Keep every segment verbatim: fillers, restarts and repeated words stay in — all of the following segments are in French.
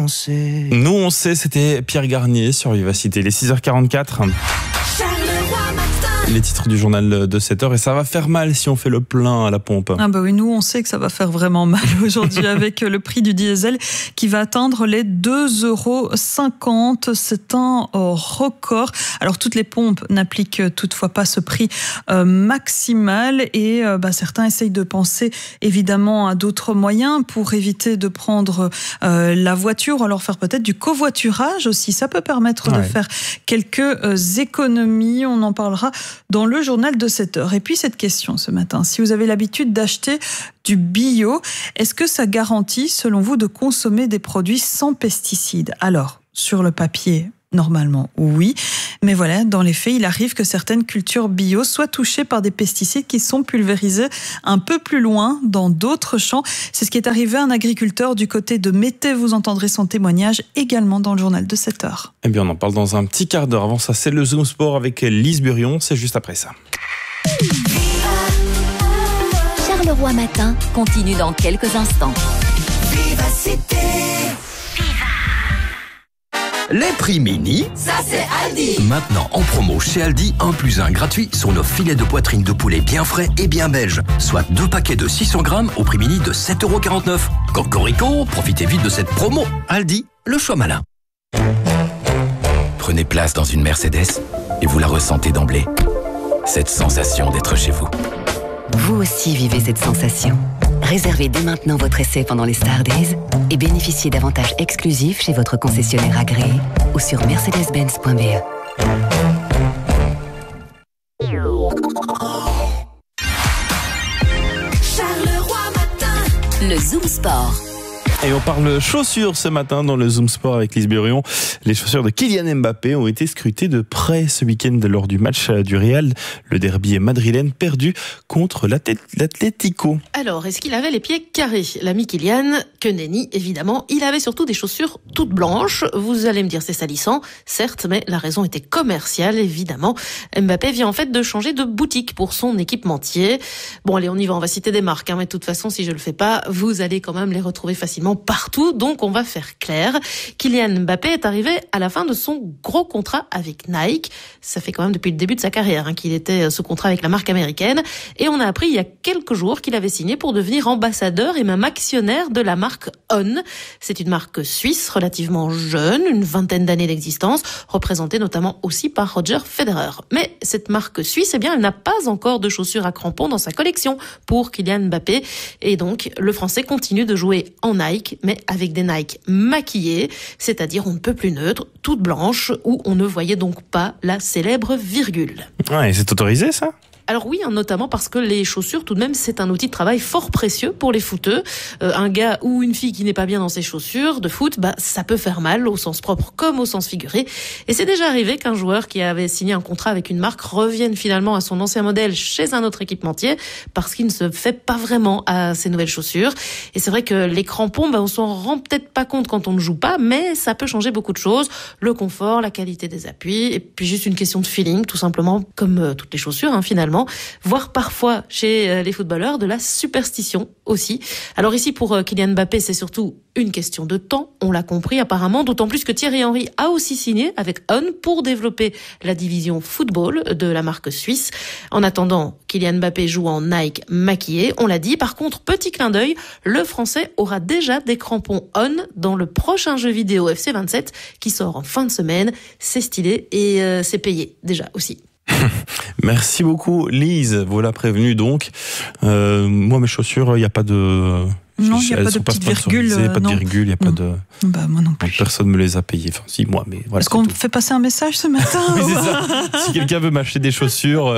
on sait. Nous on sait, c'était Pierre Garnier sur Vivacité. Les six heures quarante-quatre. Les titres du journal de sept heures, et ça va faire mal si on fait le plein à la pompe. Ah bah oui, nous on sait que ça va faire vraiment mal aujourd'hui avec le prix du diesel qui va atteindre les deux euros cinquante. C'est un record. Alors toutes les pompes n'appliquent toutefois pas ce prix euh, maximal et euh, bah, certains essayent de penser évidemment à d'autres moyens pour éviter de prendre euh, la voiture, ou alors faire peut-être du covoiturage aussi. Ça peut permettre ouais. de faire quelques euh, économies. On en parlera dans le journal de sept heures. Et puis cette question ce matin, si vous avez l'habitude d'acheter du bio, est-ce que ça garantit selon vous de consommer des produits sans pesticides ? Alors, sur le papier, normalement, oui. Mais voilà, dans les faits, il arrive que certaines cultures bio soient touchées par des pesticides qui sont pulvérisés un peu plus loin dans d'autres champs. C'est ce qui est arrivé à un agriculteur du côté de Mété. Vous entendrez son témoignage également dans le journal de sept heures. Eh bien, on en parle dans un petit quart d'heure. Avant ça, c'est le Zoom Sport avec Lise Burion. C'est juste après ça. Charleroi Matin continue dans quelques instants. Vivacité. Les prix mini, ça c'est Aldi. Maintenant en promo chez Aldi, un plus un gratuit sur nos filets de poitrine de poulet bien frais et bien belges. Soit deux paquets de six cents grammes au prix mini de sept euros quarante-neuf. Cocorico, profitez vite de cette promo. Aldi, le choix malin. Prenez place dans une Mercedes et vous la ressentez d'emblée. Cette sensation d'être chez vous. Vous aussi vivez cette sensation. Réservez dès maintenant votre essai pendant les Star Days et bénéficiez d'avantages exclusifs chez votre concessionnaire agréé ou sur mercedes benz point b e. Charleroi Matin. Le Zoom Sport. Et on parle chaussures ce matin dans le Zoom Sport avec Lise Burion. Les chaussures de Kylian Mbappé ont été scrutées de près ce week-end lors du match du Real. Le derby madrilène perdu contre l'Atlético. Alors, est-ce qu'il avait les pieds carrés ? L'ami Kylian, que nenni évidemment, il avait surtout des chaussures toutes blanches. Vous allez me dire c'est salissant, certes, mais la raison était commerciale évidemment. Mbappé vient en fait de changer de boutique pour son équipementier. Bon allez, on y va, on va citer des marques, hein, mais de toute façon si je le fais pas, vous allez quand même les retrouver facilement partout, donc on va faire clair. Kylian Mbappé est arrivé à la fin de son gros contrat avec Nike. Ça fait quand même depuis le début de sa carrière hein, qu'il était sous contrat avec la marque américaine. Et on a appris il y a quelques jours qu'il avait signé pour devenir ambassadeur et même actionnaire de la marque On. C'est une marque suisse relativement jeune, une vingtaine d'années d'existence, représentée notamment aussi par Roger Federer. Mais cette marque suisse, eh bien, elle n'a pas encore de chaussures à crampons dans sa collection pour Kylian Mbappé. Et donc, le Français continue de jouer en Nike, mais avec des Nike maquillées, c'est-à-dire on ne peut plus neutre, toute blanche, où on ne voyait donc pas la célèbre virgule. Ouais, c'est autorisé ça ? Alors oui, hein, notamment parce que les chaussures, tout de même, c'est un outil de travail fort précieux pour les footeux. Euh, un gars ou une fille qui n'est pas bien dans ses chaussures de foot, bah ça peut faire mal au sens propre comme au sens figuré. Et c'est déjà arrivé qu'un joueur qui avait signé un contrat avec une marque revienne finalement à son ancien modèle chez un autre équipementier parce qu'il ne se fait pas vraiment à ses nouvelles chaussures. Et c'est vrai que les crampons, bah on s'en rend peut-être pas compte quand on ne joue pas, mais ça peut changer beaucoup de choses. Le confort, la qualité des appuis, et puis juste une question de feeling, tout simplement, comme euh, toutes les chaussures hein, finalement. Voire parfois chez les footballeurs de la superstition aussi. Alors ici pour Kylian Mbappé, c'est surtout une question de temps, on l'a compris apparemment, d'autant plus que Thierry Henry a aussi signé avec On pour développer la division football de la marque suisse. En attendant, Kylian Mbappé joue en Nike maquillé, on l'a dit. Par contre, petit clin d'œil, le Français aura déjà des crampons On dans le prochain jeu vidéo F C vingt-sept qui sort en fin de semaine. C'est stylé et euh, c'est payé déjà aussi. Merci beaucoup Lise, voilà prévenue donc. Euh, moi mes chaussures, il n'y a pas de... Non, il n'y a pas de petite virgule. Il n'y a pas de virgule, il n'y a pas de... Bah, moi non plus. Personne ne me les a payées. Enfin, si, moi, mais voilà. Est-ce qu'on fait passer un message ce matin? Oui, c'est ça. Si quelqu'un veut m'acheter des chaussures...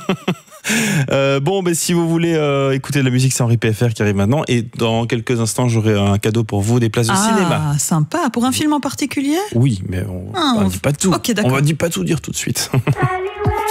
Euh, bon, ben, si vous voulez euh, écouter de la musique, c'est Henri P F R qui arrive maintenant. Et dans quelques instants, j'aurai un cadeau pour vous, des places de ah, cinéma. Ah, sympa. Pour un film en particulier? Oui, mais on ne ah, dit pas tout. Okay, on ne dit pas tout dire tout de suite.